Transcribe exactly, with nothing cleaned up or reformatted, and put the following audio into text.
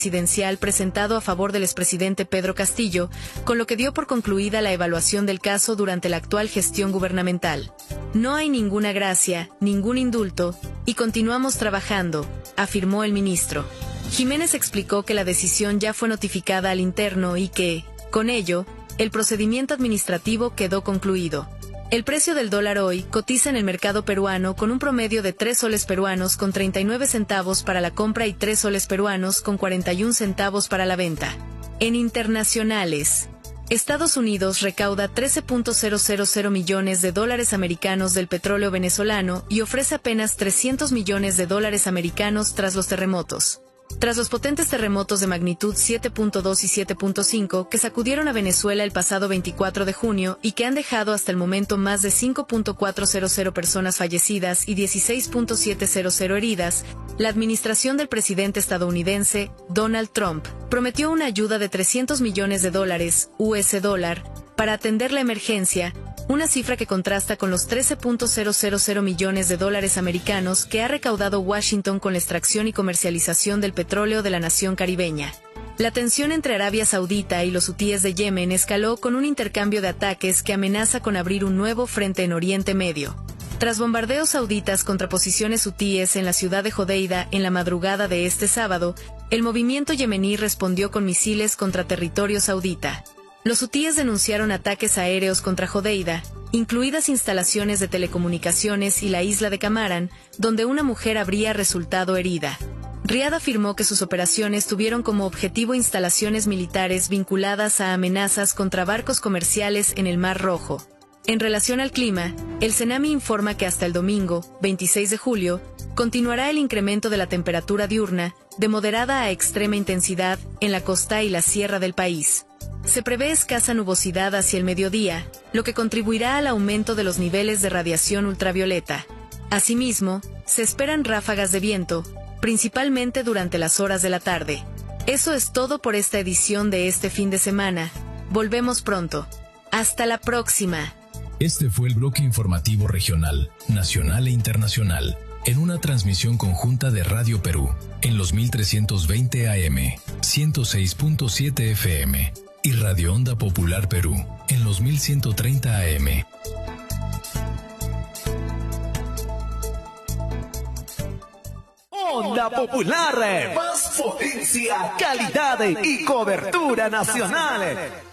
presidencial presentado a favor del expresidente Pedro Castillo, con lo que dio por concluida la evaluación del caso durante la actual gestión gubernamental. No hay ninguna gracia, ningún indulto, y continuamos trabajando, afirmó el ministro. Jiménez explicó que la decisión ya fue notificada al interno y que, con ello, el procedimiento administrativo quedó concluido. El precio del dólar hoy cotiza en el mercado peruano con un promedio de tres soles peruanos con treinta y nueve centavos para la compra y tres soles peruanos con cuarenta y un centavos para la venta. En internacionales, Estados Unidos recauda trece punto cero cero cero millones de dólares americanos del petróleo venezolano y ofrece apenas trescientos millones de dólares americanos tras los terremotos. Tras los potentes terremotos de magnitud siete punto dos y siete punto cinco que sacudieron a Venezuela el pasado veinticuatro de junio y que han dejado hasta el momento más de cinco punto cuatrocientas personas fallecidas y dieciséis punto setecientas heridas, la administración del presidente estadounidense, Donald Trump, prometió una ayuda de trescientos millones de dólares, U S dólar, para atender la emergencia, una cifra que contrasta con los trece punto cero cero cero millones de dólares americanos que ha recaudado Washington con la extracción y comercialización del petróleo de la nación caribeña. La tensión entre Arabia Saudita y los hutíes de Yemen escaló con un intercambio de ataques que amenaza con abrir un nuevo frente en Oriente Medio. Tras bombardeos sauditas contra posiciones hutíes en la ciudad de Jodeida en la madrugada de este sábado, el movimiento yemení respondió con misiles contra territorio saudita. Los hutíes denunciaron ataques aéreos contra Jodeida, incluidas instalaciones de telecomunicaciones y la isla de Camaran, donde una mujer habría resultado herida. Riad afirmó que sus operaciones tuvieron como objetivo instalaciones militares vinculadas a amenazas contra barcos comerciales en el Mar Rojo. En relación al clima, el CENAMI informa que hasta el domingo, veintiséis de julio, continuará el incremento de la temperatura diurna, de moderada a extrema intensidad, en la costa y la sierra del país. Se prevé escasa nubosidad hacia el mediodía, lo que contribuirá al aumento de los niveles de radiación ultravioleta. Asimismo, se esperan ráfagas de viento, principalmente durante las horas de la tarde. Eso es todo por esta edición de este fin de semana. Volvemos pronto. Hasta la próxima. Este fue el bloque informativo regional, nacional e internacional, en una transmisión conjunta de Radio Perú, en los mil trescientos veinte A M, ciento seis punto siete F M, y Radio Onda Popular Perú, en los mil ciento treinta A M. Onda Popular, más potencia, calidad y cobertura nacional.